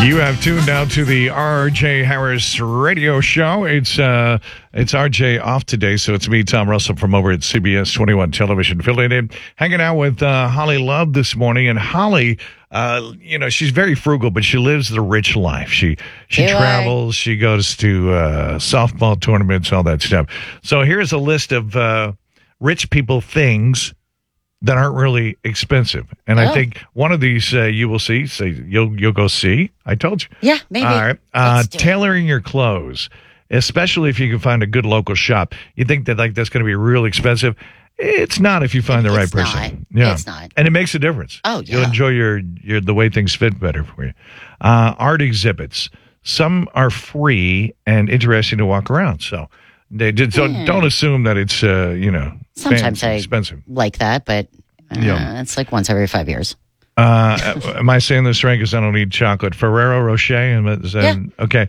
You have tuned now to the R.J. Harris radio show. It's R.J. off today, so it's me, Tom Russell, from over at CBS 21 Television, filling in, hanging out with Holly Love this morning. And Holly, she's very frugal, but she lives the rich life. She travels, she goes to softball tournaments, all that stuff. So here's a list of rich people things that aren't really expensive. And I think one of these you will see. So you'll go see. I told you. Yeah, maybe. All right. Tailoring your clothes, especially if you can find a good local shop. You think that that's going to be real expensive. It's not if you find the right person. Yeah, it's not. And it makes a difference. Oh, yeah. You'll enjoy the way things fit better for you. Art exhibits. Some are free and interesting to walk around. So don't assume that it's sometimes expensive. Like that, but it's like once every 5 years. Am I saying this right? Because I don't eat chocolate. Ferrero Rocher. Okay.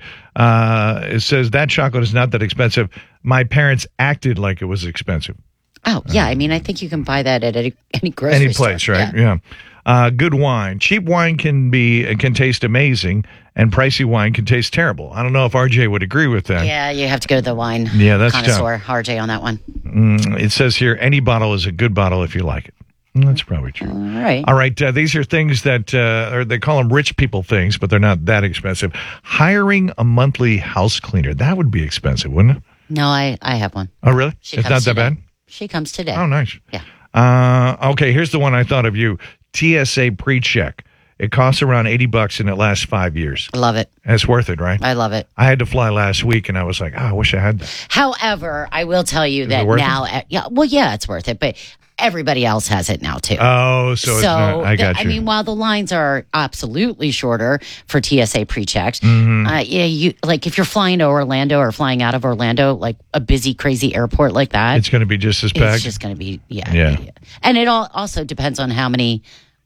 It says that chocolate is not that expensive. My parents acted like it was expensive. Oh yeah, I mean, I think you can buy that at any grocery store. Any place, right? Yeah. Good wine. Cheap wine can taste amazing, and pricey wine can taste terrible. I don't know if RJ would agree with that. Yeah, you have to go to the wine connoisseur, RJ, on that one. It says here, any bottle is a good bottle if you like it. That's probably true. All right. These are things that they call them rich people things, but they're not that expensive. Hiring a monthly house cleaner. That would be expensive, wouldn't it? No, I have one. Oh, really? It's not that bad? She comes today. Oh, nice. Yeah. Okay, here's the one I thought of you. TSA pre-check. It costs around $80 and it lasts 5 years. I love it. And it's worth it, right? I love it. I had to fly last week and I was like, I wish I had that. However, I will tell you that now, it's worth it, but everybody else has it now too. Oh, so it's not, I got you. I mean, while the lines are absolutely shorter for TSA pre-checks, you like if you're flying to Orlando or flying out of Orlando, like a busy, crazy airport like that, it's going to be just as packed. It's just going to be, yeah. And it also depends on how many,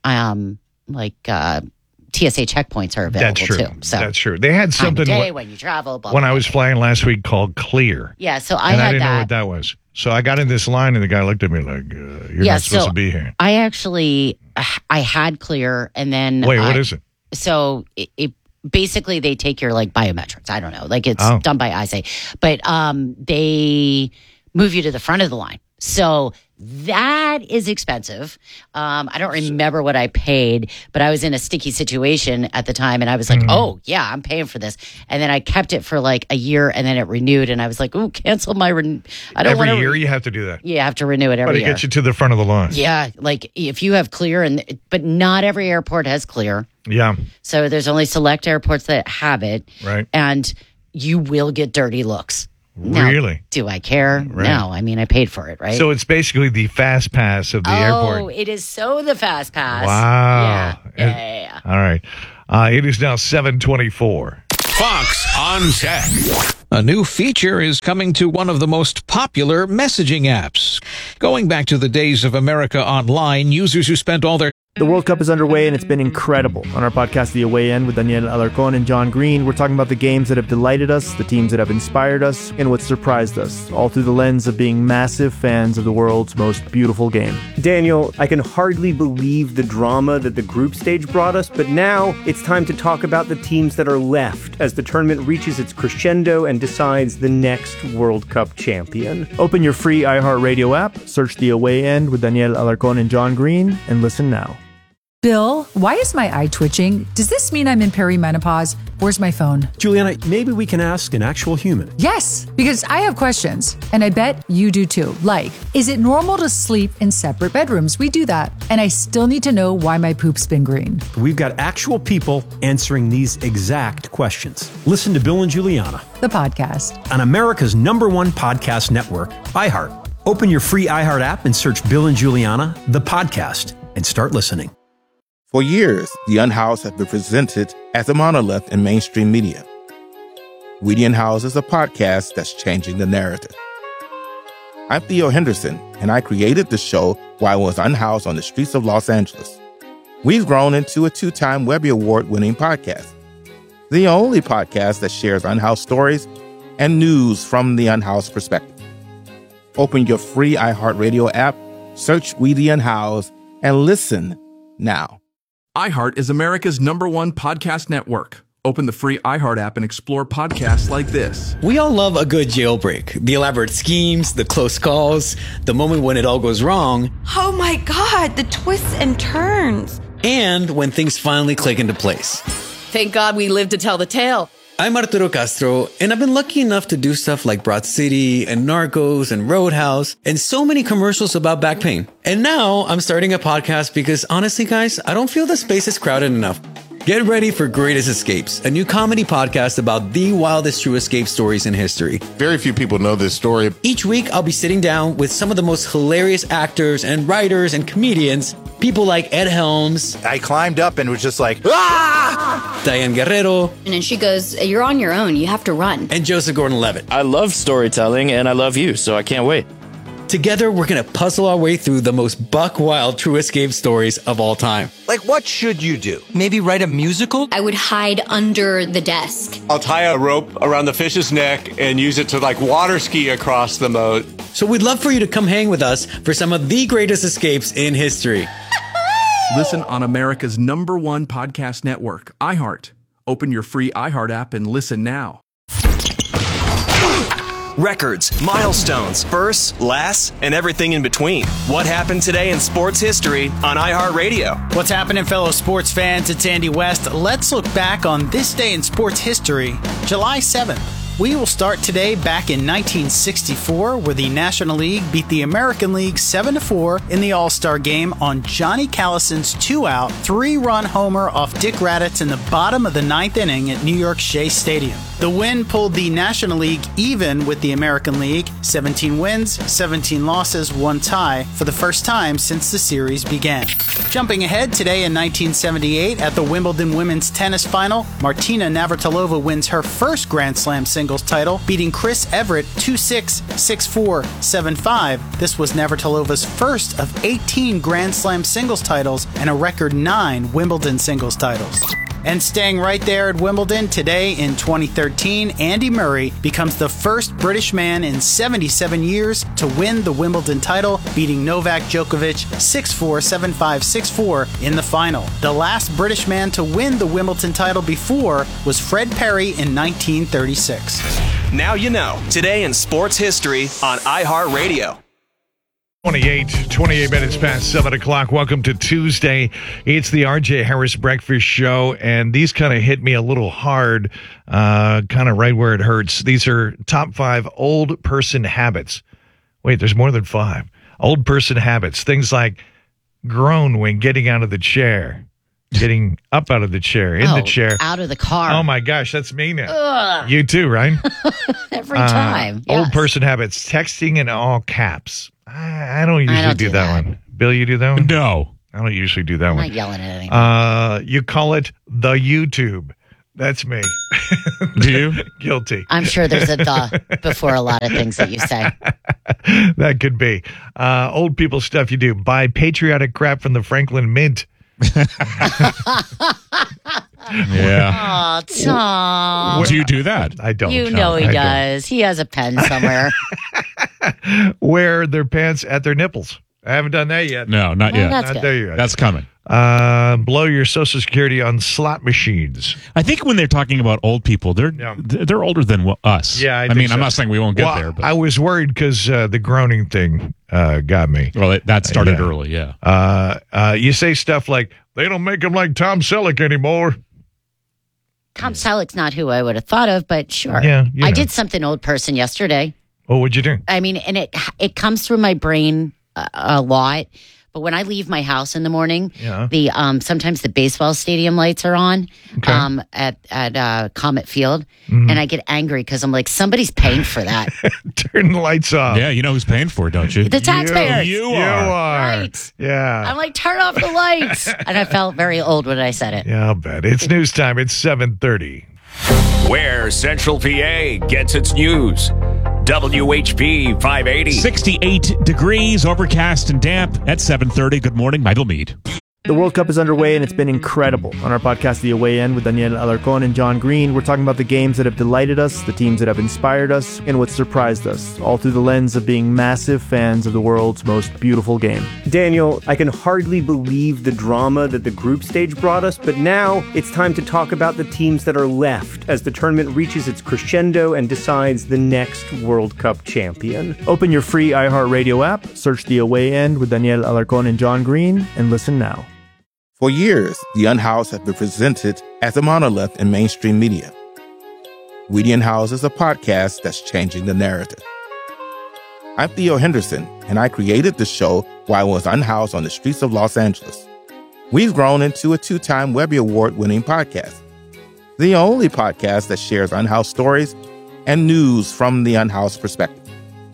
TSA checkpoints are available. That's true. Too. So that's true. They had something when you travel. When I was flying last week called Clear. Yeah, so I didn't know what that was. So I got in this line and the guy looked at me like, "You're not supposed to be here." I actually, I had Clear, and then what is it? So it basically they take your biometrics. I don't know, it's done by ISA, but they move you to the front of the line. So that is expensive. I don't remember what I paid, but I was in a sticky situation at the time, and I was like, "Oh yeah, I'm paying for this." And then I kept it for a year, and then it renewed, and I was like, "Ooh, cancel my." I don't want every year you have to do that. You have to renew it every year. But it gets you to the front of the line. Yeah, if you have Clear, but not every airport has Clear. Yeah. So there's only select airports that have it, right? And you will get dirty looks. Really? Now, do I care? Right. No. I mean, I paid for it, right? So it's basically the fast pass of the airport. Oh, it is so the fast pass. Wow. Yeah. All right. It is now 7:24. Fox on Tech. A new feature is coming to one of the most popular messaging apps. Going back to the days of America Online, users who spent all their The World Cup is underway, and it's been incredible. On our podcast, The Away End, with Daniel Alarcón and John Green, we're talking about the games that have delighted us, the teams that have inspired us, and what surprised us, all through the lens of being massive fans of the world's most beautiful game. Daniel, I can hardly believe the drama that the group stage brought us, but now it's time to talk about the teams that are left as the tournament reaches its crescendo and decides the next World Cup champion. Open your free iHeartRadio app, search The Away End with Daniel Alarcón and John Green, and listen now. Bill, why is my eye twitching? Does this mean I'm in perimenopause? Where's my phone? Juliana, maybe we can ask an actual human. Yes, because I have questions, and I bet you do too. Like, is it normal to sleep in separate bedrooms? We do that. And I still need to know why my poop's been green. We've got actual people answering these exact questions. Listen to Bill and Juliana, the podcast, on America's #1 podcast network, iHeart. Open your free iHeart app and search Bill and Juliana, the podcast, and start listening. For years, The Unhoused has been presented as a monolith in mainstream media. We the Unhoused is a podcast that's changing the narrative. I'm Theo Henderson, and I created the show while I was unhoused on the streets of Los Angeles. We've grown into a 2-time Webby Award-winning podcast, the only podcast that shares unhoused stories and news from the unhoused perspective. Open your free iHeartRadio app, search We the Unhoused, and listen now. iHeart is America's #1 podcast network. Open the free iHeart app and explore podcasts like this. We all love a good jailbreak. The elaborate schemes, the close calls, the moment when it all goes wrong. Oh my God, the twists and turns. And when things finally click into place. Thank God we lived to tell the tale. I'm Arturo Castro, and I've been lucky enough to do stuff like Broad City and Narcos and Roadhouse and so many commercials about back pain. And now I'm starting a podcast because honestly, guys, I don't feel the space is crowded enough. Get ready for Greatest Escapes, a new comedy podcast about the wildest true escape stories in history. Very few people know this story. Each week, I'll be sitting down with some of the most hilarious actors and writers and comedians. People like Ed Helms. I climbed up and was just like, ah! Diane Guerrero. And then she goes, you're on your own. You have to run. And Joseph Gordon-Levitt. I love storytelling and I love you, so I can't wait. Together, we're going to puzzle our way through the most buck-wild true escape stories of all time. Like, what should you do? Maybe write a musical? I would hide under the desk. I'll tie a rope around the fish's neck and use it to, like, water ski across the moat. So we'd love for you to come hang with us for some of the greatest escapes in history. Listen on America's #1 podcast network, iHeart. Open your free iHeart app and listen now. Records, milestones, firsts, lasts, and everything in between. What happened today in sports history on iHeartRadio? What's happening, fellow sports fans? It's Andy West. Let's look back on this day in sports history, July 7th. We will start today back in 1964, where the National League beat the American League 7-4 in the All-Star Game on Johnny Callison's 2-out, 3-run homer off Dick Raddatz in the bottom of the 9th inning at New York's Shea Stadium. The win pulled the National League even with the American League, 17 wins, 17 losses, 1 tie, for the first time since the series began. Jumping ahead, today in 1978 at the Wimbledon Women's Tennis Final, Martina Navratilova wins her first Grand Slam singles title, beating Chris Everett 2-6, 6-4, 7-5. This was Navratilova's first of 18 Grand Slam singles titles and a record 9 Wimbledon singles titles. And staying right there at Wimbledon, today in 2013, Andy Murray becomes the first British man in 77 years to win the Wimbledon title, beating Novak Djokovic 6-4, 7-5, 6-4 in the final. The last British man to win the Wimbledon title before was Fred Perry in 1936. Now you know. Today in sports history on iHeartRadio. 28 minutes past 7 o'clock. Welcome to Tuesday. It's the RJ Harris Breakfast Show, and these kind of hit me a little hard, kind of right where it hurts. These are top 5 old person habits. Wait, there's more than 5. Old person habits. Things like groan when getting out of the chair, getting up out of the chair, in the chair. Out of the car. Oh, my gosh, that's me now. Ugh. You too, right? Every time. Yes. Old person habits. Texting in all caps. I don't usually do that one. Bill, you do that one? No. I don't usually do that one. I'm not yelling at anyone. You call it the YouTube. That's me. Do you? Guilty. I'm sure there's a the before a lot of things that you say. That could be. Old people stuff you do. Buy patriotic crap from the Franklin Mint. Yeah. Oh, Tom. Do you do that? I don't. You know he does. He has a pen somewhere. Wear their pants at their nipples. I haven't done that yet. No, not yet. That's not good. there yet. That's coming. Blow your Social Security on slot machines. I think when they're talking about old people, they're older than us. Yeah, I mean, so. I'm not saying we won't get there, but I was worried because the groaning thing got me. Well, that started early. Yeah. You say stuff like, "They don't make them like Tom Selleck anymore." Tom Selleck's not who I would have thought of, but sure. Yeah, I did something old person yesterday. What would you do? I mean, and it comes through my brain a lot. But when I leave my house in the morning, the sometimes the baseball stadium lights are on at Comet Field, and I get angry because I'm like, somebody's paying for that. Turn the lights off. Yeah, you know who's paying for it, don't you? The taxpayers. You are. Right. Yeah. I'm like, turn off the lights. And I felt very old when I said it. Yeah, I'll bet. It's news time. It's 7:30. Where Central PA gets its news. WHP 580. 68 degrees, overcast and damp at 7:30. Good morning, Michael Meade. The World Cup is underway, and it's been incredible. On our podcast, The Away End, with Daniel Alarcón and John Green, we're talking about the games that have delighted us, the teams that have inspired us, and what surprised us, all through the lens of being massive fans of the world's most beautiful game. Daniel, I can hardly believe the drama that the group stage brought us, but now it's time to talk about the teams that are left as the tournament reaches its crescendo and decides the next World Cup champion. Open your free iHeartRadio app, search The Away End with Daniel Alarcón and John Green, and listen now. For years, the Unhoused have been presented as a monolith in mainstream media. We the Unhoused is a podcast that's changing the narrative. I'm Theo Henderson, and I created the show while I was unhoused on the streets of Los Angeles. We've grown into a 2-time Webby Award-winning podcast, the only podcast that shares unhoused stories and news from the unhoused perspective.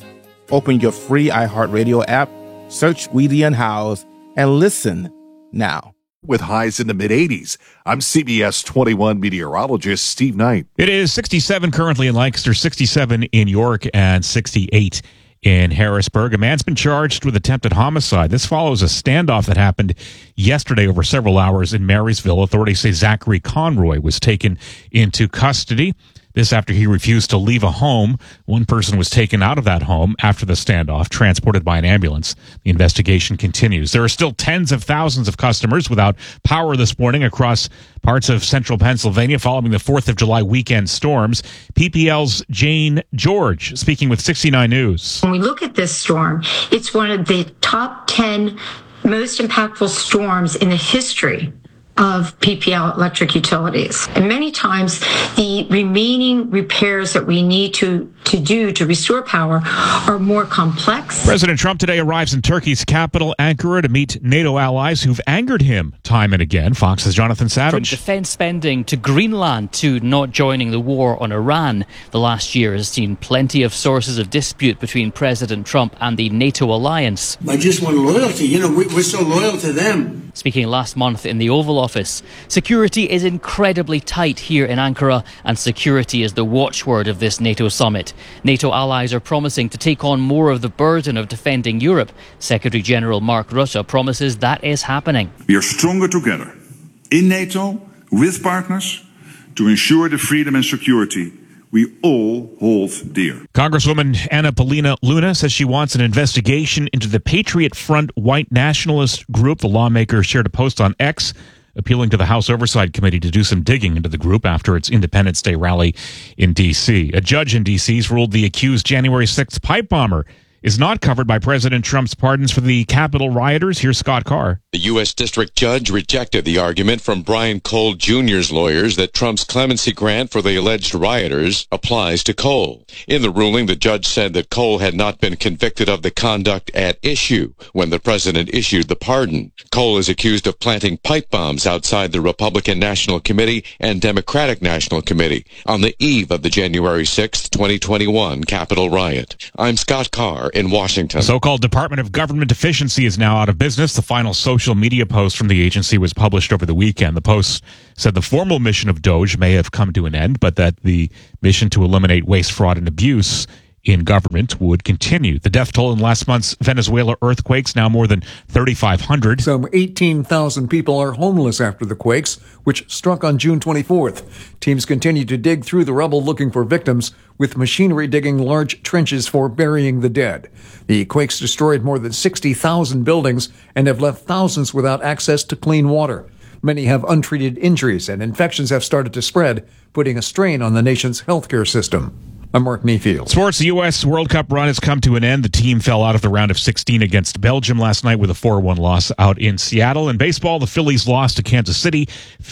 Open your free iHeartRadio app, search We the Unhoused, and listen now. With highs in the mid-80s. I'm CBS 21 meteorologist Steve Knight. It is 67 currently in Lancaster, 67 in York, and 68 in Harrisburg. A man's been charged with attempted homicide. This follows a standoff that happened yesterday over several hours in Marysville. Authorities say Zachary Conroy was taken into custody. This after he refused to leave a home. One person was taken out of that home after the standoff, transported by an ambulance. The investigation continues. There are still tens of thousands of customers without power this morning across parts of central Pennsylvania following the 4th of July weekend storms. PPL's Jane George speaking with 69 News. When we look at this storm, it's one of the top 10 most impactful storms in the history of PPL Electric Utilities. And many times the remaining repairs that we need to do to restore power are more complex. President Trump today arrives in Turkey's capital, Ankara, to meet NATO allies who've angered him time and again. Fox's Jonathan Savage. From defense spending to Greenland to not joining the war on Iran, the last year has seen plenty of sources of dispute between President Trump and the NATO alliance. I just want loyalty. We're so loyal to them. Speaking last month in the Oval Office, security is incredibly tight here in Ankara, and security is the watchword of this NATO summit. NATO allies are promising to take on more of the burden of defending Europe. Secretary General Mark Rutte promises that is happening. We are stronger together in NATO with partners to ensure the freedom and security we all hold dear. Congresswoman Anna Paulina Luna says she wants an investigation into the Patriot Front white nationalist group. The lawmaker shared a post on X appealing to the House Oversight Committee to do some digging into the group after its Independence Day rally in D.C. A judge in D.C.'s ruled the accused January 6th pipe bomber is not covered by President Trump's pardons for the Capitol rioters. Here's Scott Carr. The U.S. District Judge rejected the argument from Brian Cole Jr.'s lawyers that Trump's clemency grant for the alleged rioters applies to Cole. In the ruling, the judge said that Cole had not been convicted of the conduct at issue when the president issued the pardon. Cole is accused of planting pipe bombs outside the Republican National Committee and Democratic National Committee on the eve of the January 6, 2021 Capitol riot. I'm Scott Carr in Washington. The so-called Department of Government Efficiency is now out of business. The final social media post from the agency was published over the weekend. The post said the formal mission of DOGE may have come to an end, but that the mission to eliminate waste, fraud, and abuse in government would continue. The death toll in last month's Venezuela earthquakes, now more than 3,500. Some 18,000 people are homeless after the quakes, which struck on June 24th. Teams continue to dig through the rubble looking for victims, with machinery digging large trenches for burying the dead. The quakes destroyed more than 60,000 buildings and have left thousands without access to clean water. Many have untreated injuries, and infections have started to spread, putting a strain on the nation's healthcare system. I'm Mark Mayfield. Sports, the U.S. World Cup run has come to an end. The team fell out of the round of 16 against Belgium last night with a 4-1 loss out in Seattle. In baseball, the Phillies lost to Kansas City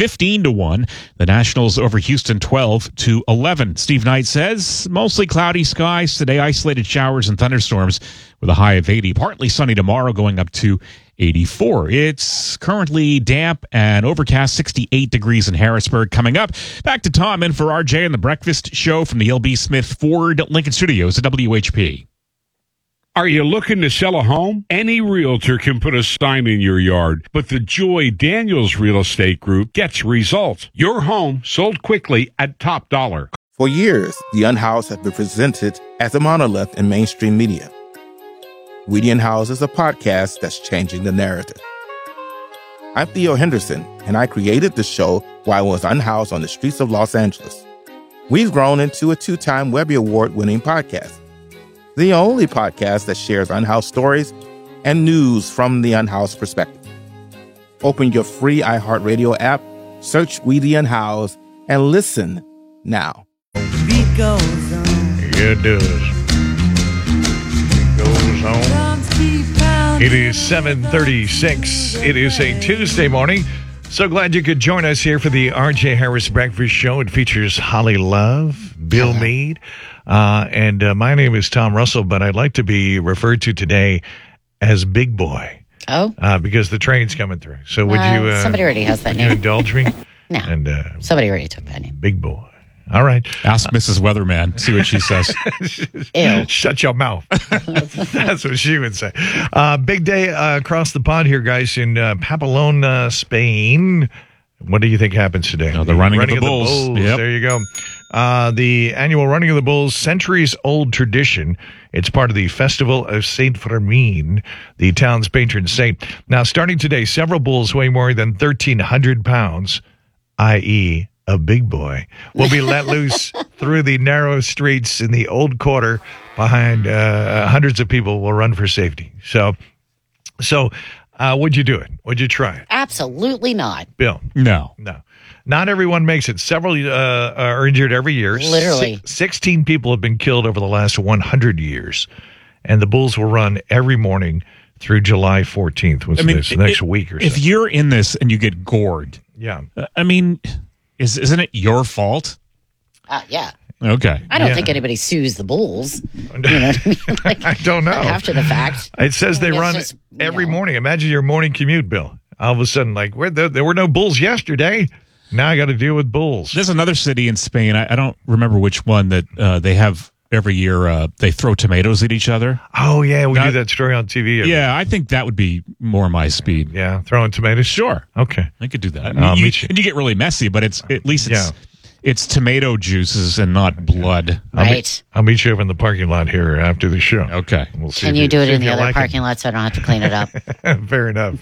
15-1. The Nationals over Houston 12-11. Steve Knight says mostly cloudy skies today, isolated showers and thunderstorms with a high of 80. Partly sunny tomorrow, going up to 84. It's currently damp and overcast, 68 degrees in Harrisburg. Coming up, back to Tom in for RJ and the Breakfast Show from the L.B. Smith Ford Lincoln Studios at WHP. Are you looking to sell a home? Any realtor can put a sign in your yard, but the Joy Daniels Real Estate Group gets results. Your home sold quickly at top dollar. For years, the Unhoused have been presented as a monolith in mainstream media. We the Unhoused is a podcast that's changing the narrative. I'm Theo Henderson, and I created the show while I was unhoused on the streets of Los Angeles. We've grown into a 2-time Webby Award-winning podcast, the only podcast that shares unhoused stories and news from the unhoused perspective. Open your free iHeartRadio app, search We the Unhoused, and listen now. It does. It goes on. It is 7:36. It is a Tuesday morning. So glad you could join us here for the RJ Harris Breakfast Show. It features Holly Love, Bill Meade, and my name is Tom Russell, but I'd like to be referred to today as Big Boy. Oh? Because the train's coming through. So would you... somebody already has that would name. you indulge me? No. And, somebody already took that name. Big Boy. All right. Ask Mrs. Weatherman. See what she says. Ew. Shut your mouth. That's what she would say. Big day across the pond here, guys, in Pamplona, Spain. What do you think happens today? The running of the Bulls. Yep. There you go. The annual Running of the Bulls, centuries-old tradition. It's part of the Festival of Saint Fermin, the town's patron saint. Now, starting today, several bulls weighing more than 1,300 pounds, i.e., a big boy, will be let loose through the narrow streets in the old quarter behind hundreds of people will run for safety. So would you do it? Would you try it? Absolutely not. Bill? No. Not everyone makes it. Several are injured every year. Literally. 16 people have been killed over the last 100 years. And the Bulls will run every morning through July 14th, which is next week or so. If you're in this and you get gored, yeah. Isn't it your fault? Yeah. Okay. I don't think anybody sues the Bulls. You know what I mean? Like, I don't know. After the fact. It says they run every morning. Imagine your morning commute, Bill. All of a sudden, like, there were no Bulls yesterday. Now I got to deal with Bulls. There's another city in Spain. I don't remember which one that they have every year. They throw tomatoes at each other. Oh, yeah. We do that story on TV. Yeah, I think that would be more my speed. Yeah, throwing tomatoes? Sure. Okay. I could do that. And you get really messy, but at least it's tomato juices and not blood. Right. I'll meet you over in the parking lot here after the show. Okay. We'll see. Can you do it in the other parking lot so I don't have to clean it up? Fair enough.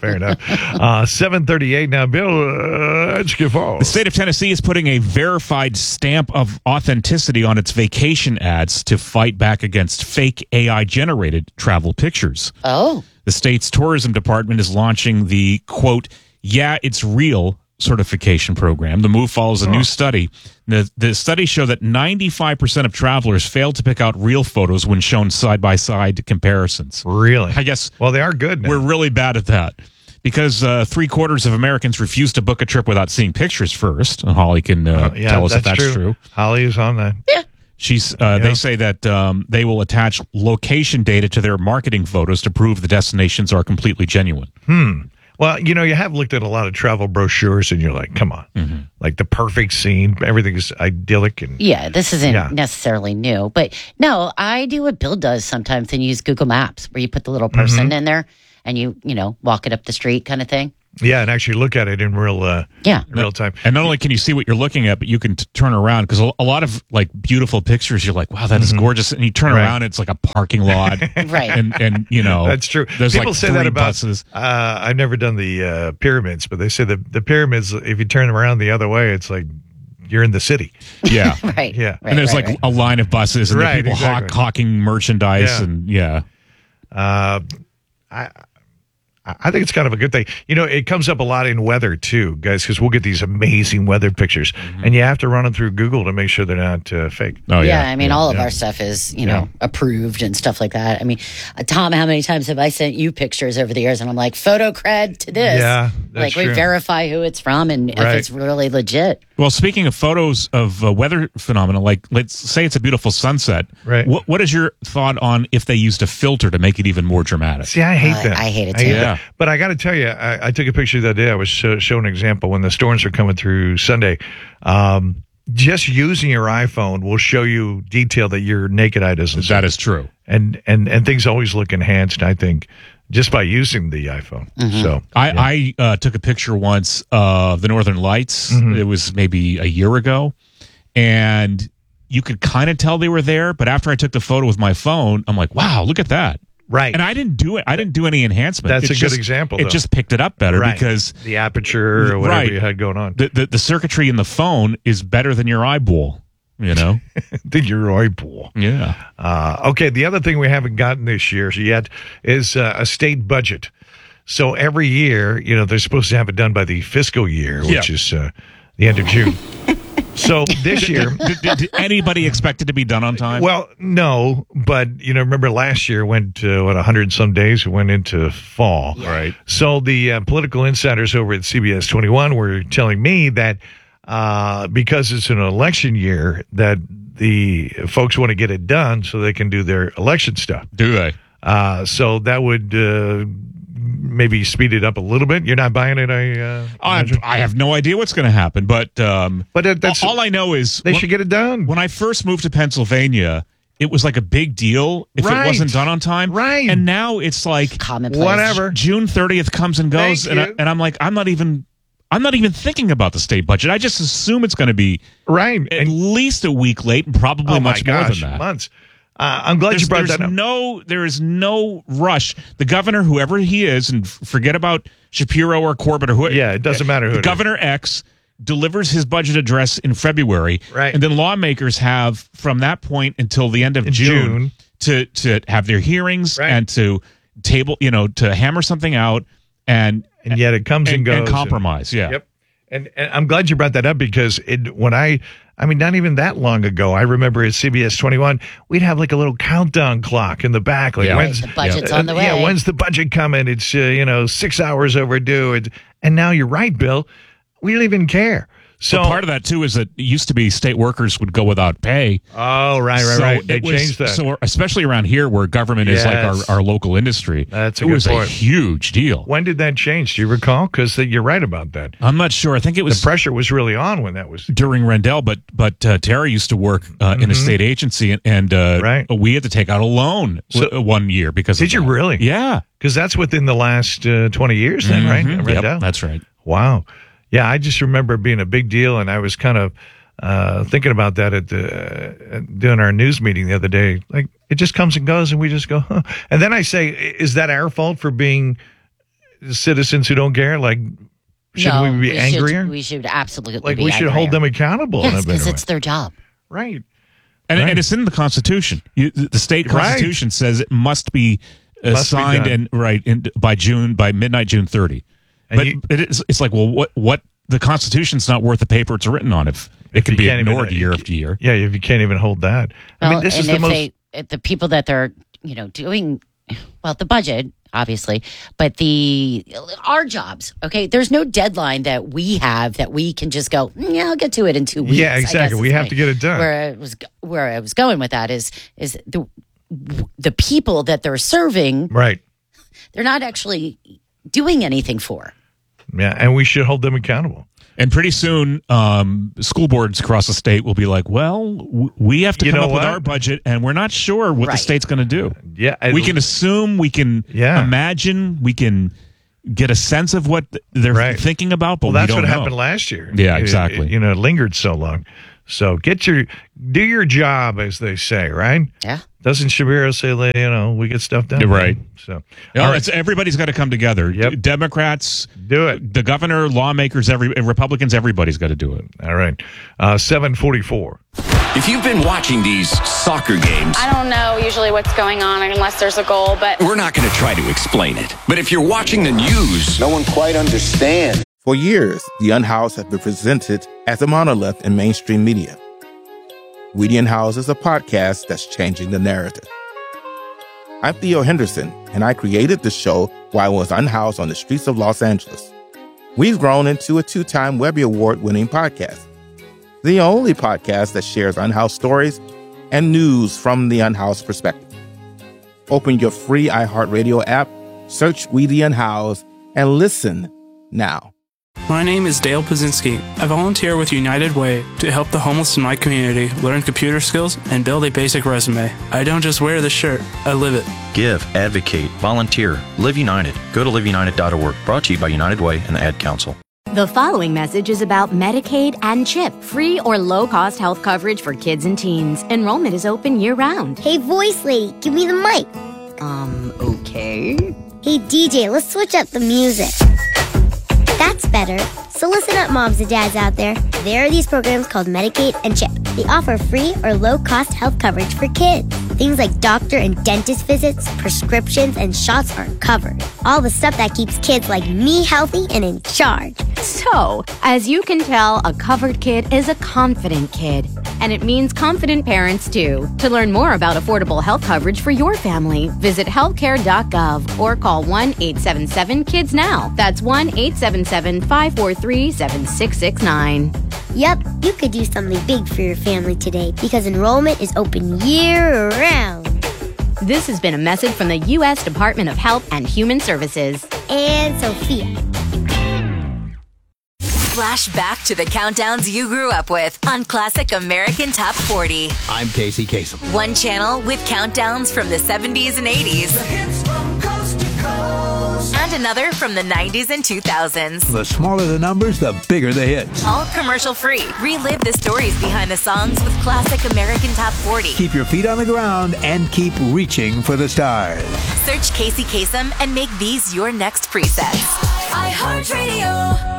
7:38 now. Bill, let's get forward. The state of Tennessee is putting a verified stamp of authenticity on its vacation ads to fight back against fake AI-generated travel pictures. Oh. The state's tourism department is launching the, quote, "Yeah, it's real" certification program. The move follows a new study. The study showed that 95% of travelers failed to pick out real photos when shown side-by-side comparisons. Really? I guess. Well, they are good now. We're really bad at that because 3/4 of Americans refuse to book a trip without seeing pictures first. And Holly can tell us if that's true. Holly is on that. Yeah. They say that they will attach location data to their marketing photos to prove the destinations are completely genuine. Well, you have looked at a lot of travel brochures and you're like, come on. Mm-hmm. Like the perfect scene. Everything is idyllic. And yeah, this isn't necessarily new. But no, I do what Bill does sometimes and use Google Maps where you put the little person in there and you walk it up the street kind of thing. Yeah, and actually look at it in real time. And not only can you see what you're looking at, but you can turn around because a lot of like beautiful pictures, you're like, wow, that is gorgeous. And you turn around, it's like a parking lot. Right. And that's true. There's People like say 3 that about buses. I've never done the pyramids, but they say the pyramids, if you turn them around the other way, it's like you're in the city. Yeah. Right. Yeah. And there's a line of buses and Right, people exactly. hawking merchandise I think it's kind of a good thing. It comes up a lot in weather too, guys, because we'll get these amazing weather pictures, and you have to run them through Google to make sure they're not fake. Oh, yeah. I mean, all of our stuff is, approved and stuff like that. I mean, Tom, how many times have I sent you pictures over the years and I'm like, photo cred to this? Yeah, that's we true. verify who it's from and if it's really legit. Well, speaking of photos of weather phenomena, like let's say it's a beautiful sunset. Right. What is your thought on if they used a filter to make it even more dramatic? See, I hate that. I hate it too. that. But I got to tell you, I took a picture the other day. I was showing an example when the storms are coming through Sunday. Just using your iPhone will show you detail that your naked eye doesn't see. That is true. And things always look enhanced, I think, just by using the iPhone. So I took a picture once of the Northern Lights. It was maybe a year ago, and you could kind of tell they were there. But after I took the photo with my phone, I'm like, wow, look at that. Right. And I didn't do it. I didn't do any enhancement. That's a good example, It though. just picked it up better because the aperture or whatever you had going on. The circuitry in the phone is better than your eyeball, you know? Than your eyeball. Yeah. Okay, the other thing we haven't gotten this year yet is a state budget. So every year, they're supposed to have it done by the fiscal year, which is the end of June. So this year... Did anybody expect it to be done on time? Well, no, but, remember last year went to, 100 some days, it went into fall. Yeah. Right. So the political insiders over at CBS 21 were telling me that because it's an election year, that the folks want to get it done so they can do their election stuff. Do they? So that would... maybe speed it up a little bit. You're not buying it, I have no idea what's going to happen, but that's all I know is they should get it done. When I first moved to Pennsylvania, it was like a big deal if it wasn't done on time. Right. And now it's like commonplace. Whatever. June 30th comes and goes, and I'm like, I'm not even thinking about the state budget. I just assume it's going to be at least a week late, and probably much more than that. Months. I'm glad you brought that up. There is no rush. The governor, whoever he is, and forget about Shapiro or Corbett or who. Yeah, it doesn't matter who it is. Governor X delivers his budget address in February, right? And then lawmakers have from that point until the end of June to have their hearings and to table, to hammer something out, and yet it comes and goes and compromise. Yep. And I'm glad you brought that up because not even that long ago, I remember at CBS 21, we'd have like a little countdown clock in the back. Like, when's the budget's on the way? Yeah, when's the budget coming? It's, 6 hours overdue. And now you're right, Bill. We don't even care. So but part of that, too, is that it used to be state workers would go without pay. Oh, right. They changed that. So especially around here where government is like our local industry. That's a it good was point. a huge deal. When did that change? Do you recall? Because you're right about that. I'm not sure. I think it was... The pressure was really on when that was... During Rendell, but Terry used to work in a state agency, and we had to take out a loan 1 year because Did you really? Yeah. Because that's within the last 20 years then, right? Rendell? Yep, that's right. Wow. Yeah, I just remember it being a big deal, and I was kind of thinking about that doing our news meeting the other day. Like, it just comes and goes, and we just go, huh. And then I say, is that our fault for being citizens who don't care? Like, shouldn't we be angrier? We should absolutely like be we should angrier. hold them accountable. Yes, because it's their job. Right. And it's in the Constitution. The state Constitution says it must be signed by midnight June 30. But it's like, well, what the Constitution's not worth the paper it's written on if it can be ignored year after year. Yeah, if you can't even hold that. Well, I mean, this is the most... the people that they're, doing, well, the budget, obviously, but our jobs, okay? There's no deadline that we have that we can just go, I'll get to it in 2 weeks. Yeah, exactly. We have to get it done. Where I was going with that is the people that they're serving, right? They're not actually doing anything for. Yeah, and we should hold them accountable. And pretty soon, school boards across the state will be like, well, we have to come up with our budget, and we're not sure what the state's going to do. Yeah, we can assume, we can imagine, we can get a sense of what they're thinking about, but we don't know. That's what happened last year. Yeah, exactly. It lingered so long. So do your job, as they say, right? Yeah. Doesn't Shapiro say, we get stuff done? Right. So everybody's got to come together. Yep. Democrats, do it. The governor, lawmakers, Republicans, everybody's got to do it. All right. 7:44. If you've been watching these soccer games, I don't know usually what's going on unless there's a goal, but we're not going to try to explain it. But if you're watching the news, no one quite understands. For years, the Unhoused have been presented as a monolith in mainstream media. We the Unhoused is a podcast that's changing the narrative. I'm Theo Henderson, and I created the show while I was unhoused on the streets of Los Angeles. We've grown into a 2-time Webby Award-winning podcast. The only podcast that shares unhoused stories and news from the unhoused perspective. Open your free iHeartRadio app, search We the Unhoused, and listen now. My name is Dale Pazinski. I volunteer with United Way to help the homeless in my community learn computer skills and build a basic resume. I don't just wear the shirt, I live it. Give, advocate, volunteer, Live United. Go to liveunited.org. Brought to you by United Way and the Ad Council. The following message is about Medicaid and CHIP, free or low-cost health coverage for kids and teens. Enrollment is open year-round. Hey, voice lady, give me the mic. Okay. Hey, DJ, let's switch up the music. That's better. So listen up, moms and dads out there. There are these programs called Medicaid and CHIP. They offer free or low-cost health coverage for kids. Things like doctor and dentist visits, prescriptions, and shots are covered. All the stuff that keeps kids like me healthy and in charge. So, as you can tell, a covered kid is a confident kid. And it means confident parents, too. To learn more about affordable health coverage for your family, visit healthcare.gov or call 1-877-KIDS-NOW. That's 1-877-543-7669. Yep, you could do something big for your family today because enrollment is open year-round. This has been a message from the U.S. Department of Health and Human Services. And Sophia. Flash back to the countdowns you grew up with on Classic American Top 40. I'm Casey Kasem. One channel with countdowns from the 70s and 80s. The hits from coast to coast. And another from the 90s and 2000s. The smaller the numbers, the bigger the hits. All commercial free. Relive the stories behind the songs with Classic American Top 40. Keep your feet on the ground and keep reaching for the stars. Search Casey Kasem and make these your next presets. iHeartRadio.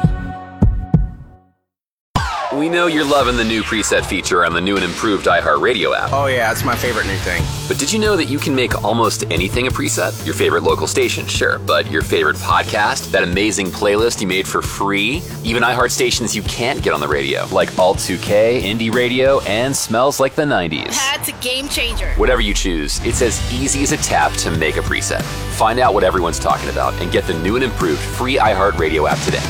We know you're loving the new preset feature on the new and improved iHeartRadio app. Oh yeah, it's my favorite new thing. But did you know that you can make almost anything a preset? Your favorite local station, sure, but your favorite podcast, that amazing playlist you made for free, even iHeart stations you can't get on the radio, like Alt 2K, Indie Radio, and Smells Like the 90s. That's a game changer. Whatever you choose, it's as easy as a tap to make a preset. Find out what everyone's talking about and get the new and improved free iHeartRadio app today.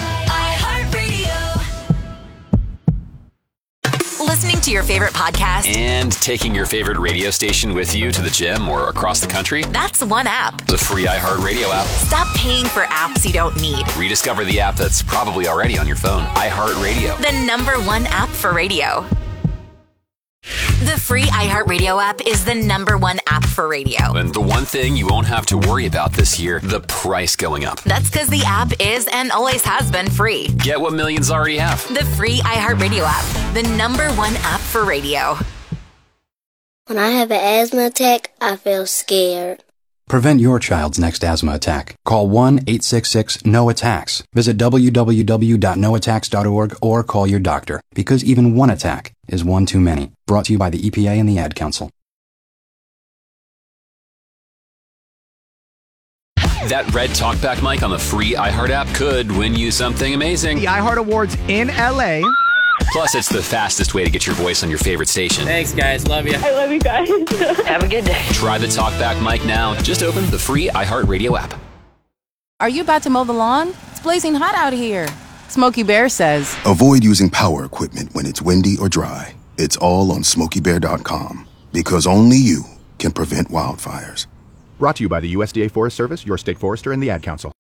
Listening to your favorite podcast and taking your favorite radio station with you to the gym or across the country? That's one app. The free iHeartRadio app. Stop paying for apps you don't need. Rediscover the app that's probably already on your phone. iHeartRadio. The #1 app for radio. The free iHeartRadio app is the #1 app for radio. And the one thing you won't have to worry about this year, the price going up. That's because the app is and always has been free. Get what millions already have. The free iHeartRadio app, the #1 app for radio. When I have an asthma attack, I feel scared. Prevent your child's next asthma attack. Call 1-866-NO-ATTACKS. Visit www.noattacks.org or call your doctor, because even one attack is one too many. Brought to you by the EPA and the Ad Council. That red talkback mic on the free iHeart app could win you something amazing. The iHeart Awards in LA. Plus, it's the fastest way to get your voice on your favorite station. Thanks, guys. Love you. I love you guys. Have a good day. Try the talkback mic now. Just open the free iHeartRadio app. Are you about to mow the lawn? It's blazing hot out here. Smokey Bear says, avoid using power equipment when it's windy or dry. It's all on SmokeyBear.com, because only you can prevent wildfires. Brought to you by the USDA Forest Service, your state forester, and the Ad Council.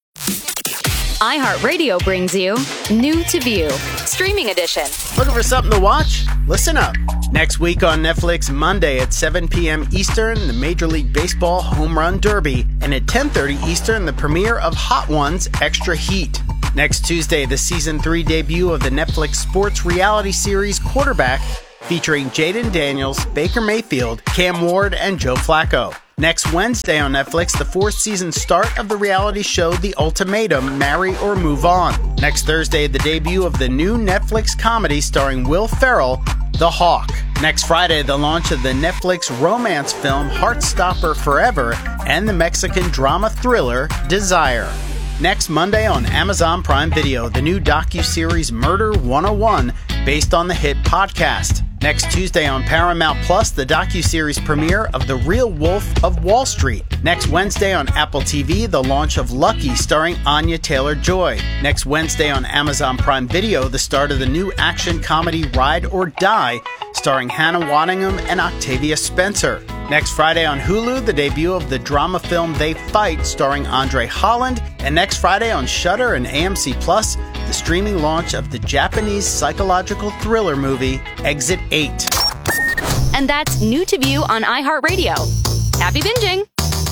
iHeartRadio brings you New to View, Streaming Edition. Looking for something to watch? Listen up. Next week on Netflix, Monday at 7 p.m. Eastern, the Major League Baseball Home Run Derby, and at 10:30 Eastern, the premiere of Hot Ones Extra Heat. Next Tuesday, the Season 3 debut of the Netflix sports reality series Quarterback, featuring Jaden Daniels, Baker Mayfield, Cam Ward, and Joe Flacco. Next Wednesday on Netflix, the 4th season start of the reality show The Ultimatum, Marry or Move On. Next Thursday, the debut of the new Netflix comedy starring Will Ferrell, The Hawk. Next Friday, the launch of the Netflix romance film Heartstopper Forever and the Mexican drama thriller Desire. Next Monday on Amazon Prime Video, the new docuseries Murder 101, based on the hit podcast. Next Tuesday on Paramount Plus, the docuseries premiere of The Real Wolf of Wall Street. Next Wednesday on Apple TV, the launch of Lucky, starring Anya Taylor-Joy. Next Wednesday on Amazon Prime Video, the start of the new action comedy Ride or Die, starring Hannah Waddingham and Octavia Spencer. Next Friday on Hulu, the debut of the drama film They Fight, starring Andre Holland. And next Friday on Shudder and AMC Plus, the streaming launch of the Japanese psychological thriller movie Exit 8. And that's New to View on iHeartRadio. Happy binging!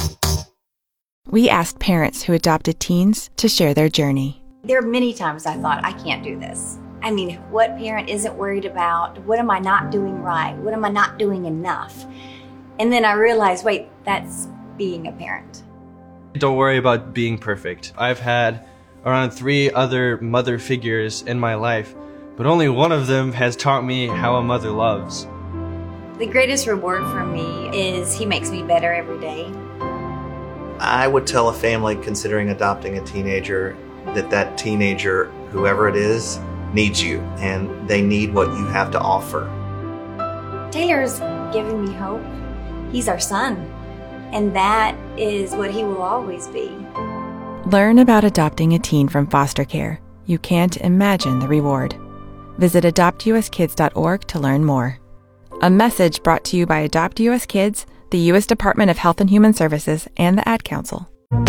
We asked parents who adopted teens to share their journey. There are many times I thought, I can't do this. I mean, what parent isn't worried about? What am I not doing right? What am I not doing enough? And then I realized, wait, that's being a parent? Don't worry about being perfect. I've had around 3 other mother figures in my life, but only one of them has taught me how a mother loves. The greatest reward for me is he makes me better every day. I would tell a family considering adopting a teenager that teenager, whoever it is, needs you, and they need what you have to offer. Taylor's giving me hope. He's our son, and that is what he will always be. Learn about adopting a teen from foster care. You can't imagine the reward. Visit adoptuskids.org to learn more. A message brought to you by Adopt US Kids, the U.S. Department of Health and Human Services, and the Ad Council.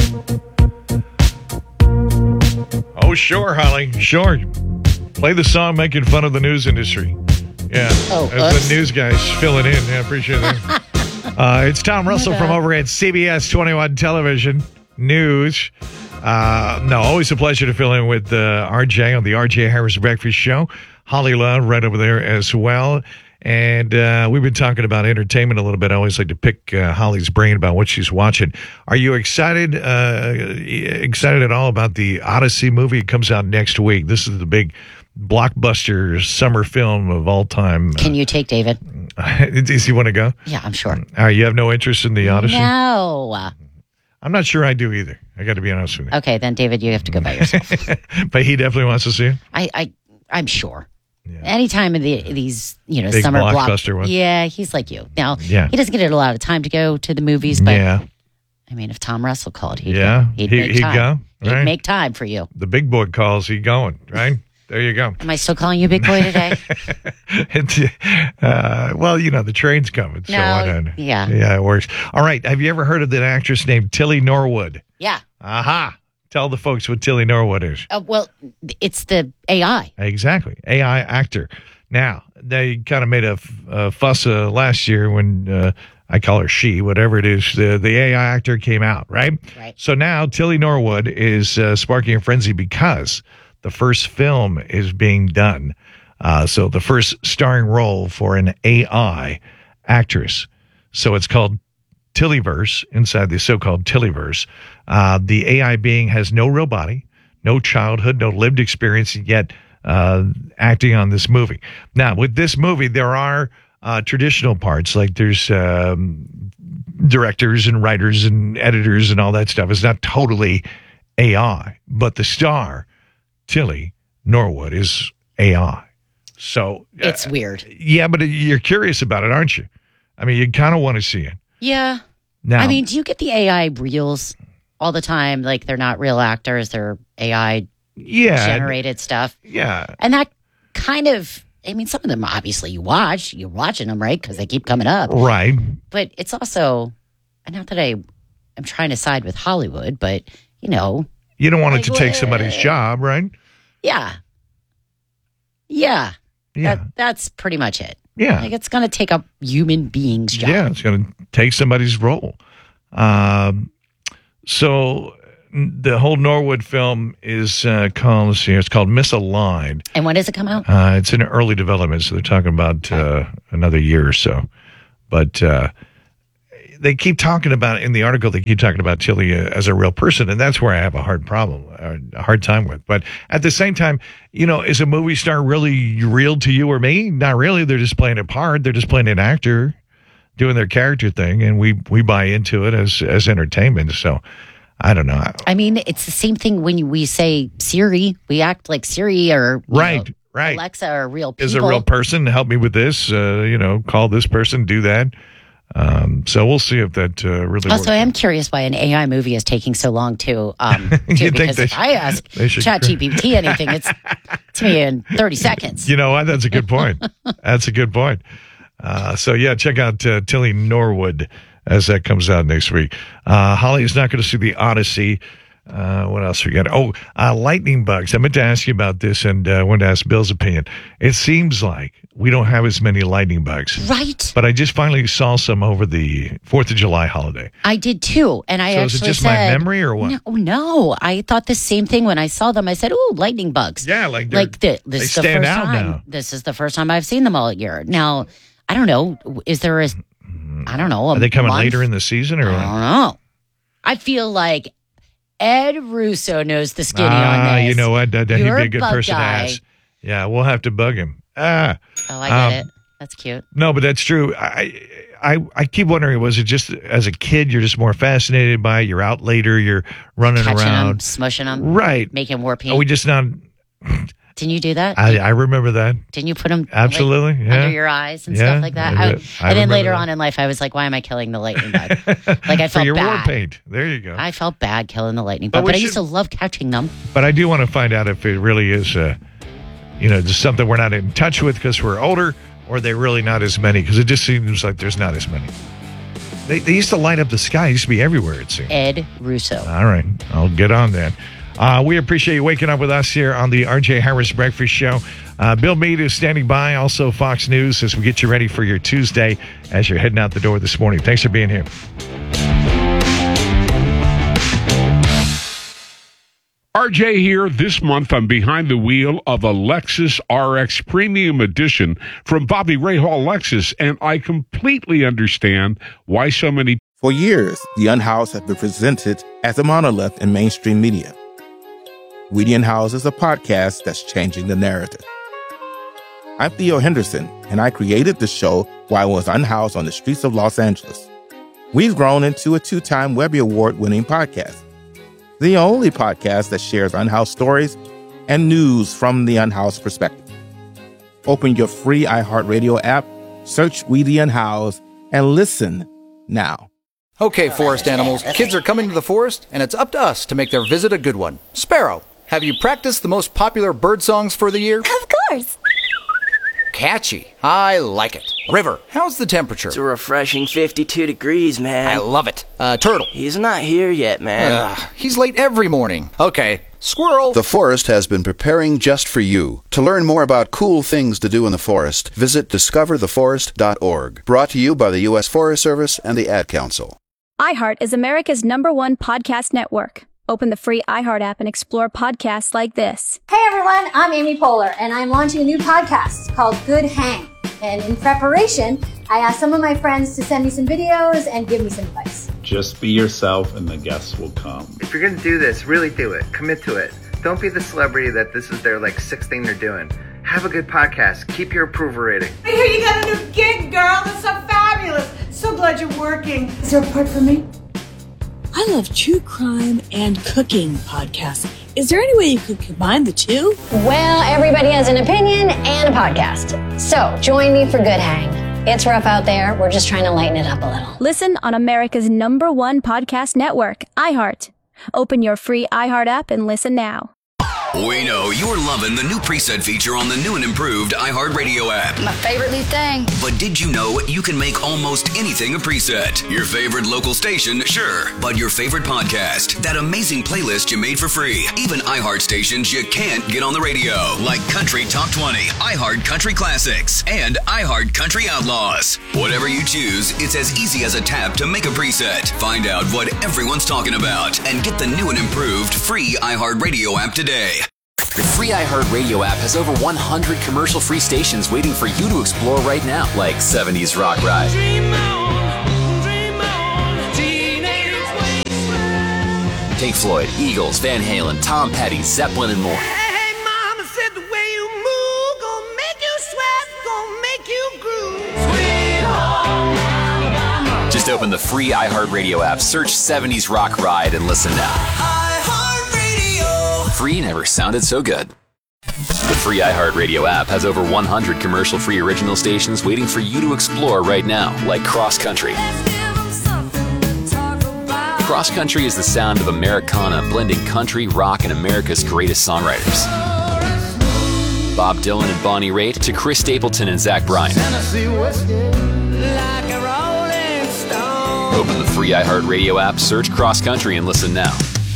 Oh, sure, Holly. Sure. Play the song making fun of the news industry. Yeah. As the news guys fill it in. I appreciate that. It's Tom Russell from over at CBS 21 Television News. Always a pleasure to fill in with RJ on the RJ Harris Breakfast Show. Holly Love right over there as well. And we've been talking about entertainment a little bit. I always like to pick Holly's brain about what she's watching. Are you excited at all about the Odyssey movie? It comes out next week. This is the big blockbuster summer film of all time. Can you take David? Does he want to go? Yeah, I'm sure. You have no interest in the Odyssey? No. I'm not sure I do either. I got to be honest with you. Okay, then David, you have to go by yourself. But he definitely wants to see it? I'm sure. Yeah. Anytime of these, big summer blockbuster ones. Yeah, he's like you. Now, he doesn't get a lot of time to go to the movies, but I mean, if Tom Russell called, he'd go. He'd go. Right? He'd make time for you. The big boy calls, he's going, right? There you go. Am I still calling you big boy today? The train's coming. So why not? Yeah, it works. All right. Have you ever heard of that actress named Tilly Norwood? Yeah. Aha. Tell the folks what Tilly Norwood is. It's the AI. Exactly. AI actor. Now, they kind of made a fuss last year when I call her she, whatever it is, the AI actor came out, right? Right. So now Tilly Norwood is sparking a frenzy because the first film is being done. So the first starring role for an AI actress. So it's called Tillyverse, inside the so-called Tillyverse. The AI being has no real body, no childhood, no lived experience, yet acting on this movie. Now, with this movie, there are traditional parts, like there's directors and writers and editors and all that stuff. It's not totally AI, but the star, Tilly Norwood, is AI. So it's weird. Yeah, but you're curious about it, aren't you? I mean, you kind of want to see it. Yeah. Now, I mean, do you get the AI reels all the time? Like they're not real actors, they're AI generated stuff. Yeah. And that kind of, I mean, some of them obviously you're watching them, right? Because they keep coming up. Right. But it's also, not that I'm trying to side with Hollywood, but, you don't want it to take somebody's job, right? Yeah. Yeah. That's pretty much it. Yeah. Like it's going to take a human being's job. Yeah, it's going to take somebody's role. So the whole Norwood film is called Misaligned. And when does it come out? It's in early development, so they're talking about another year or so. But they keep talking about, in the article, they keep talking about Tilly as a real person, and that's where I have a hard time with. But at the same time, is a movie star really real to you or me? Not really. They're just playing a part. They're just playing an actor doing their character thing, and we buy into it as entertainment. So I don't know. I mean, it's the same thing when we say Siri. We act like Siri or right. Alexa are real people. Is a real person. Help me with this. Call this person. Do that. So we'll see if that really works. Also, I am curious why an AI movie is taking so long to because if I ask ChatGPT anything, it's to me in 30 seconds. You know what? That's a good point. That's a good point. Check out Tilly Norwood as that comes out next week. Holly is not going to see the Odyssey. What else we got? Lightning bugs. I meant to ask you about this and wanted to ask Bill's opinion. It seems like we don't have as many lightning bugs. Right. But I just finally saw some over the 4th of July holiday. I did too. And I is it just my memory or what? No. I thought the same thing when I saw them. I said, "Ooh, lightning bugs." Yeah, this is the first time. Now. This is the first time I've seen them all year. Now, I don't know. Is there I don't know. Are they coming later in the season or? I don't know. I feel like Ed Russo knows the skinny on this. You know what? He'd be a good person to ask. Yeah, we'll have to bug him. I get it. That's cute. No, but that's true. I keep wondering, was it just as a kid you're just more fascinated by it? You're out later, you're running Catching around. them, smushing them. Right. Making war paint. Are we just not... Didn't you do that? I remember that. Didn't you put them absolutely under your eyes and stuff like that? And then later on in life, I was like, why am I killing the lightning bug? Like I felt For your bad. war paint. There you go. I felt bad killing the lightning bug, but I used to love catching them. But I do want to find out if it really is, just something we're not in touch with because we're older, or they're really not as many, because it just seems like there's not as many. They used to light up the sky. It used to be everywhere, it seems. Ed Russo. All right. I'll get on that. We appreciate you waking up with us here on the RJ Harris Breakfast Show. Bill Meade is standing by, also Fox News, as we get you ready for your Tuesday as you're heading out the door this morning. Thanks for being here. RJ here. This month, I'm behind the wheel of a Lexus RX Premium Edition from Bobby Rahal Lexus, and I completely understand why so many... For years, the Unhoused have been presented as a monolith in mainstream media. We Unhoused is a podcast that's changing the narrative. I'm Theo Henderson, and I created the show while I was unhoused on the streets of Los Angeles. We've grown into a 2-time Webby Award-winning podcast. The only podcast that shares unhoused stories and news from the unhoused perspective. Open your free iHeartRadio app, search We the Unhoused, and listen now. Okay, forest animals, kids are coming to the forest, and it's up to us to make their visit a good one. Sparrow, have you practiced the most popular bird songs for the year? Of course. Catchy. I like it. River, how's the temperature? It's a refreshing 52 degrees, man. I love it. Turtle. He's not here yet, man. He's late every morning. Okay. Squirrel. The forest has been preparing just for you. To learn more about cool things to do in the forest, visit discovertheforest.org. Brought to you by the U.S. Forest Service and the Ad Council. iHeart is America's #1 podcast network. Open the free iHeart app and explore podcasts like this. Hey everyone, I'm Amy Poehler, and I'm launching a new podcast called Good Hang. And in preparation, I asked some of my friends to send me some videos and give me some advice. Just be yourself and the guests will come. If you're going to do this, really do it. Commit to it. Don't be the celebrity that this is their sixth thing they're doing. Have a good podcast. Keep your approval rating. I hear you got a new gig, girl. That's so fabulous. So glad you're working. Is there a part for me? I love true crime and cooking podcasts. Is there any way you could combine the two? Well, everybody has an opinion and a podcast. So join me for Good Hang. It's rough out there. We're just trying to lighten it up a little. Listen on America's #1 podcast network, iHeart. Open your free iHeart app and listen now. We know you're loving the new preset feature on the new and improved iHeartRadio app. My favorite new thing. But did you know you can make almost anything a preset? Your favorite local station, sure. But your favorite podcast, that amazing playlist you made for free. Even iHeart stations you can't get on the radio, like Country Top 20, iHeart Country Classics, and iHeart Country Outlaws. Whatever you choose, it's as easy as a tap to make a preset. Find out what everyone's talking about and get the new and improved free iHeartRadio app today. The free iHeartRadio app has over 100 commercial-free stations waiting for you to explore right now, like 70s Rock Ride, Pink Floyd, Eagles, Van Halen, Tom Petty, Zeppelin, and more. Hey, mama said the way you move gonna make you sweat, gonna make you groove. Sweet home Alabama. Just open the free iHeartRadio app, search 70s Rock Ride, and listen now. Free never sounded so good. The free iHeartRadio app has over 100 commercial-free original stations waiting for you to explore right now, like Cross Country. Cross Country is the sound of Americana blending country, rock, and America's greatest songwriters. Bob Dylan and Bonnie Raitt to Chris Stapleton and Zach Bryan. Open the free iHeartRadio app, search Cross Country, and listen now.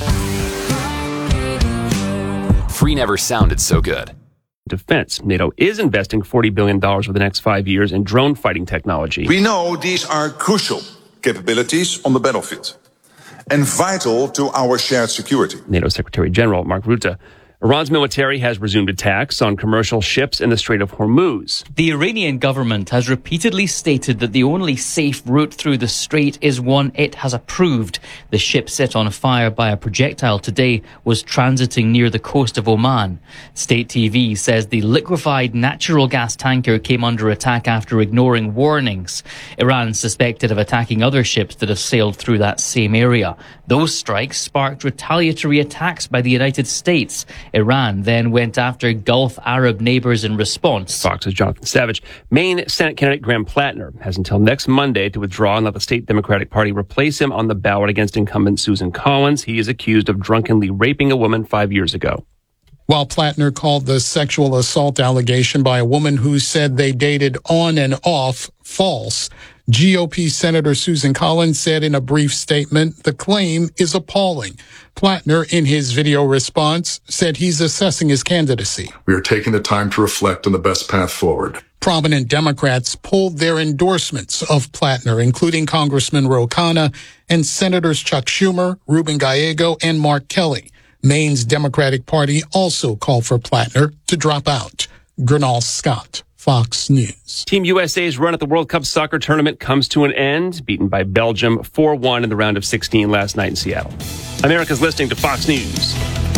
Free never sounded so good. Defense. NATO is investing $40 billion over the next 5 years in drone fighting technology. We know these are crucial capabilities on the battlefield and vital to our shared security. NATO Secretary General Mark Rutte Iran's military has resumed attacks on commercial ships in the Strait of Hormuz. The Iranian government has repeatedly stated that the only safe route through the strait is one it has approved. The ship set on fire by a projectile today was transiting near the coast of Oman. State TV says the liquefied natural gas tanker came under attack after ignoring warnings. Iran is suspected of attacking other ships that have sailed through that same area. Those strikes sparked retaliatory attacks by the United States. Iran then went after Gulf Arab neighbors in response. Fox's Jonathan Savage. Maine Senate candidate Graham Plattner has until next Monday to withdraw and let the state Democratic Party replace him on the ballot against incumbent Susan Collins. He is accused of drunkenly raping a woman 5 years ago. While Plattner called the sexual assault allegation by a woman who said they dated on and off false, GOP Senator Susan Collins said in a brief statement, the claim is appalling. Plattner, in his video response, said he's assessing his candidacy. We are taking the time to reflect on the best path forward. Prominent Democrats pulled their endorsements of Plattner, including Congressman Ro Khanna and Senators Chuck Schumer, Ruben Gallego, and Mark Kelly. Maine's Democratic Party also called for Plattner to drop out. Gernal Scott, Fox News. Team USA's run at the World Cup soccer tournament comes to an end, beaten by Belgium 4-1 in the round of 16 last night in Seattle. America's listening to Fox News.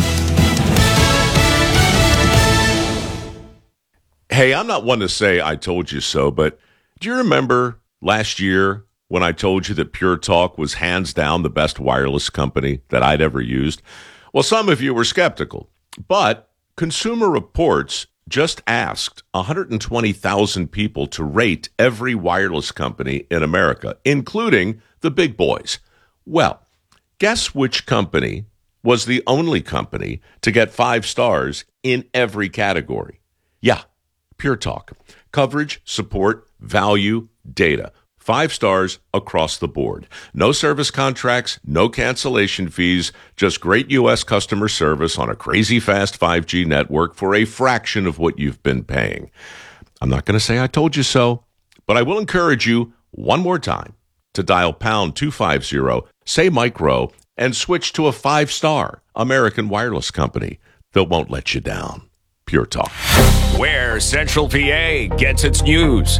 Hey, I'm not one to say I told you so, but do you remember last year when I told you that Pure Talk was hands down the best wireless company that I'd ever used? Well, some of you were skeptical, but Consumer Reports just asked 120,000 people to rate every wireless company in America, including the big boys. Well, guess which company was the only company to get 5 stars in every category? Yeah, Pure Talk. Coverage, support, value, data. 5 stars across the board. No service contracts, no cancellation fees, just great U.S. customer service on a crazy fast 5G network for a fraction of what you've been paying. I'm not going to say I told you so, but I will encourage you one more time to dial pound 250, say Micro, and switch to a 5-star American wireless company that won't let you down. Pure Talk. Where Central PA gets its news.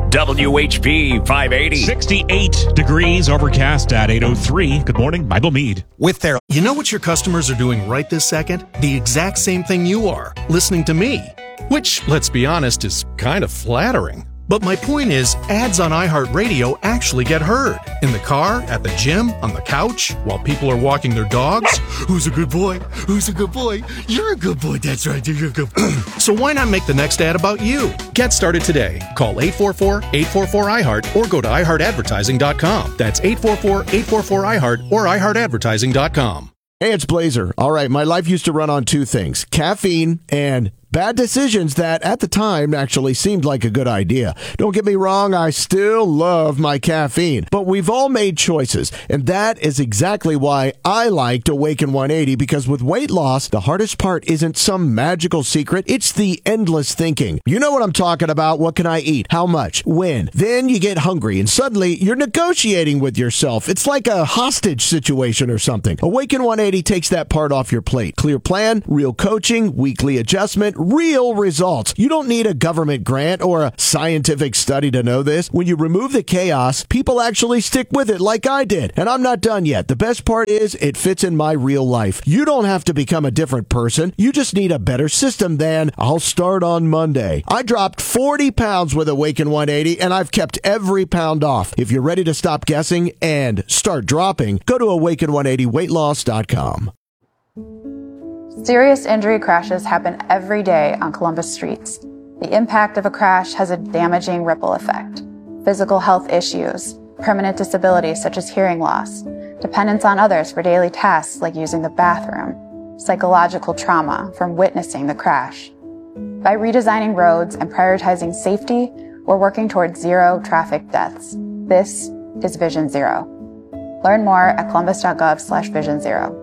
WHP 580. 68 degrees, overcast at 8:03. Good morning, Bible Mead. With their, you know what your customers are doing right this second? The exact same thing you are, listening to me. Which, let's be honest, is kind of flattering. But my point is, ads on iHeartRadio actually get heard. In the car, at the gym, on the couch, while people are walking their dogs. Who's a good boy? Who's a good boy? You're a good boy. That's right. You're a good boy. So why not make the next ad about you? Get started today. Call 844-844-iHeart or go to iHeartAdvertising.com. That's 844-844-iHeart or iHeartAdvertising.com. Hey, it's Blazer. All right, my life used to run on 2 things, caffeine and bad decisions that, at the time, actually seemed like a good idea. Don't get me wrong, I still love my caffeine. But we've all made choices, and that is exactly why I liked Awaken 180, because with weight loss, the hardest part isn't some magical secret, it's the endless thinking. You know what I'm talking about. What can I eat? How much? When? Then you get hungry, and suddenly you're negotiating with yourself. It's like a hostage situation or something. Awaken 180 takes that part off your plate. Clear plan, real coaching, weekly adjustment, real results. You don't need a government grant or a scientific study to know this. When you remove the chaos, people actually stick with it like I did. And I'm not done yet. The best part is it fits in my real life. You don't have to become a different person. You just need a better system than I'll start on Monday. I dropped 40 pounds with Awaken 180 and I've kept every pound off. If you're ready to stop guessing and start dropping, go to awaken180weightloss.com. Serious injury crashes happen every day on Columbus streets. The impact of a crash has a damaging ripple effect. Physical health issues, permanent disabilities such as hearing loss, dependence on others for daily tasks like using the bathroom, psychological trauma from witnessing the crash. By redesigning roads and prioritizing safety, we're working towards 0 traffic deaths. This is Vision Zero. Learn more at columbus.gov/vision0.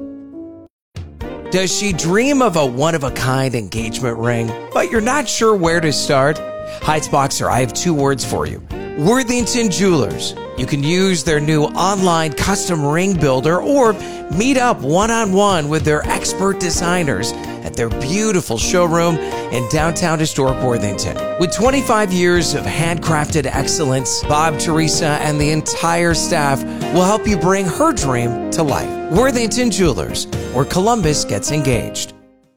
Does she dream of a one-of-a-kind engagement ring, but you're not sure where to start? Heights Boxer, I have 2 words for you. Worthington Jewelers. You can use their new online custom ring builder or meet up one-on-one with their expert designers at their beautiful showroom in downtown historic Worthington. With 25 years of handcrafted excellence, Bob, Teresa, and the entire staff will help you bring her dream to life. Worthington Jewelers, where Columbus gets engaged.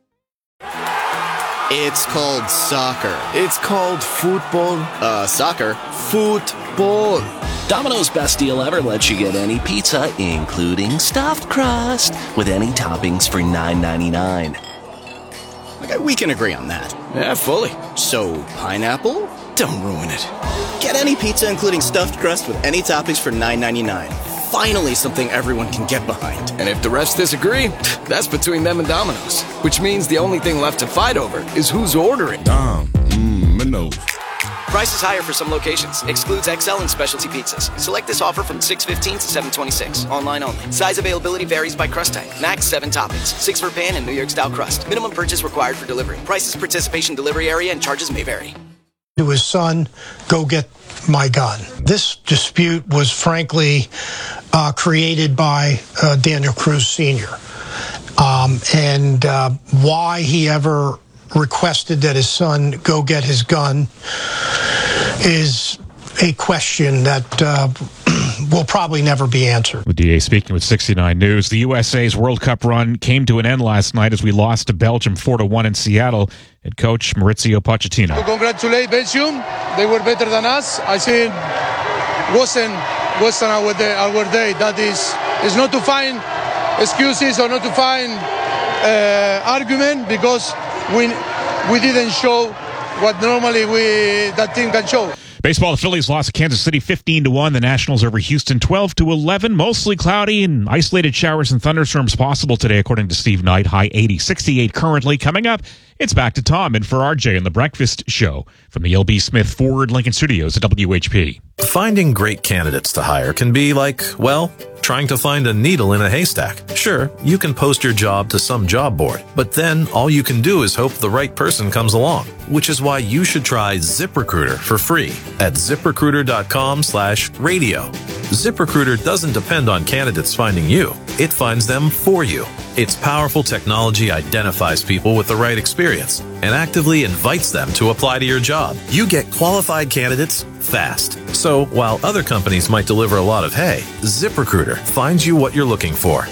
It's called soccer. It's called football. Soccer. Football. Domino's Best Deal Ever lets you get any pizza, including stuffed crust, with any toppings for $9.99. Okay, we can agree on that. Yeah, fully. So, pineapple? Don't ruin it. Get any pizza, including stuffed crust, with any toppings for $9.99. Finally, something everyone can get behind. And if the refs disagree, that's between them and Domino's. Which means the only thing left to fight over is who's ordering. Domino's. Price is higher for some locations. Excludes XL and specialty pizzas. Select this offer from 6/15 to 7/26. Online only. Size availability varies by crust type. Max 7 toppings. 6 for pan and New York style crust. Minimum purchase required for delivery. Prices, participation, delivery area, and charges may vary. To his son, go get my gun. This dispute was frankly created by Daniel Cruz Sr. And why he ever requested that his son go get his gun is a question that will probably never be answered. With DA speaking with 69 News, the USA's World Cup run came to an end last night as we lost to Belgium 4-1 in Seattle. Head coach Maurizio Pochettino. To congratulate Belgium, they were better than us. I think wasn't our day. That is not to find excuses or not to find argument, because we didn't show what normally that team can show. Baseball, the Phillies lost to Kansas City 15-1. The Nationals over Houston 12-11. Mostly cloudy and isolated showers and thunderstorms possible today, according to Steve Knight. High 80, 68 currently. Coming up, it's back to Tom and for RJ in the Breakfast Show from the L.B. Smith Ford Lincoln Studios at WHP. Finding great candidates to hire can be like, well, trying to find a needle in a haystack. Sure, you can post your job to some job board, but then all you can do is hope the right person comes along, which is why you should try ZipRecruiter for free at ZipRecruiter.com/radio. ZipRecruiter doesn't depend on candidates finding you. It finds them for you. Its powerful technology identifies people with the right experience and actively invites them to apply to your job. You get qualified candidates fast. So while other companies might deliver a lot of hay, ZipRecruiter finds you what you're looking for.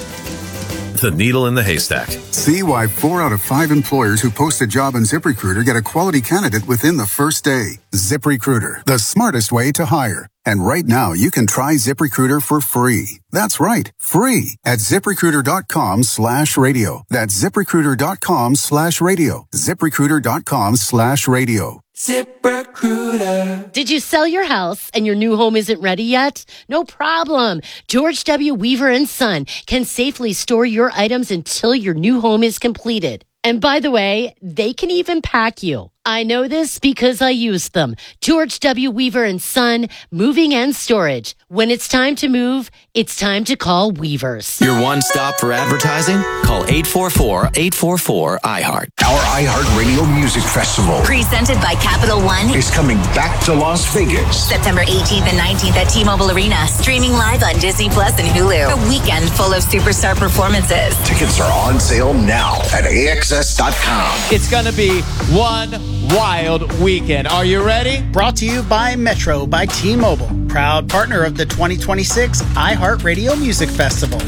The needle in the haystack. See why 4 out of 5 employers who post a job on ZipRecruiter get a quality candidate within the first day. ZipRecruiter, the smartest way to hire. And right now, you can try ZipRecruiter for free. That's right, free at ZipRecruiter.com/radio. That's ZipRecruiter.com/radio. ZipRecruiter.com/radio. ZipRecruiter. Did you sell your house and your new home isn't ready yet? No problem. George W. Weaver & Son can safely store your items until your new home is completed. And by the way, they can even pack you. I know this because I used them. George W. Weaver & Son, moving and storage. When it's time to move, it's time to call Weavers. Your one stop for advertising? Call 844-844-iHeart. Our iHeartRadio Music Festival, presented by Capital One, is coming back to Las Vegas. September 18th and 19th at T-Mobile Arena. Streaming live on Disney Plus and Hulu. A weekend full of superstar performances. Tickets are on sale now at AXS.com. It's going to be one wild weekend. Are you ready? Brought to you by Metro by T-Mobile, proud partner of the 2026 iHeartRadio Music Festival.